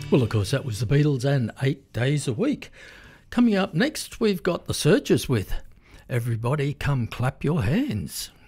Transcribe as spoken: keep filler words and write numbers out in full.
Well, of course, that was the Beatles and Eight Days a Week. Coming up next, we've got the Searchers with Everybody Come Clap Your Hands.